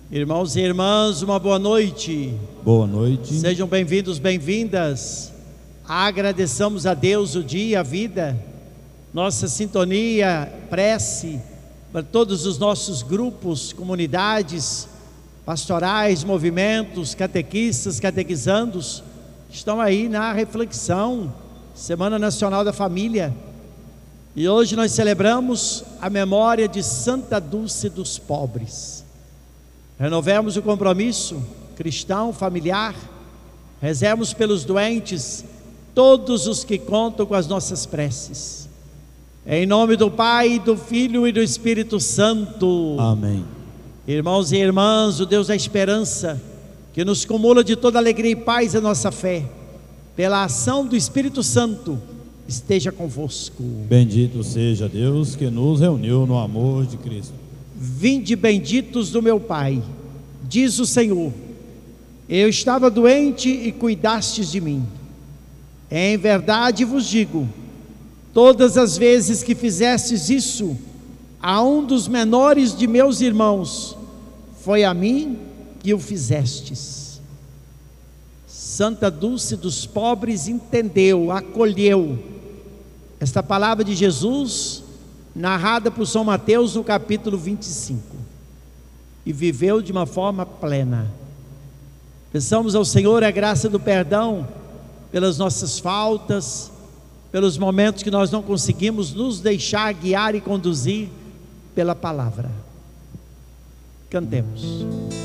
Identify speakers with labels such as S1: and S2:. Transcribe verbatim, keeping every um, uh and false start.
S1: Irmãos e irmãs, uma boa noite.
S2: Boa noite.
S1: Sejam bem-vindos, bem-vindas. Agradeçamos a Deus o dia, a vida, nossa sintonia, prece para todos os nossos grupos, comunidades, pastorais, movimentos, catequistas, catequizandos, estão aí na reflexão, Semana Nacional da Família. E hoje nós celebramos a memória de Santa Dulce dos Pobres. Renovemos o compromisso cristão, familiar, rezemos pelos doentes, todos os que contam com as nossas preces. Em nome do Pai, do Filho e do Espírito Santo.
S2: Amém.
S1: Irmãos e irmãs, o Deus da esperança, que nos cumula de toda alegria e paz a nossa fé, pela ação do Espírito Santo, esteja convosco.
S2: Bendito seja Deus que nos reuniu no amor de Cristo.
S1: Vinde benditos do meu Pai, diz o Senhor, eu estava doente e cuidastes de mim. Em verdade vos digo, todas as vezes que fizestes isso a um dos menores de meus irmãos, foi a mim que o fizestes. Santa Dulce dos Pobres entendeu, acolheu esta palavra de Jesus, narrada por São Mateus no capítulo vinte e cinco, e viveu de uma forma plena. Peçamos ao Senhor a graça do perdão pelas nossas faltas, pelos momentos que nós não conseguimos nos deixar guiar e conduzir pela palavra. Cantemos.